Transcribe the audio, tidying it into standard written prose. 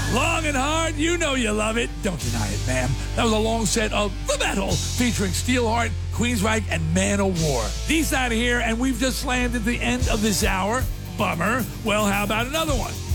Long and hard, you know you love it. Don't deny it, ma'am. That was a long set of The Metal featuring Steelheart, Queensryche, and Man o' War. D's out of here, and we've just landed the end of this hour. Bummer. Well, how about another one?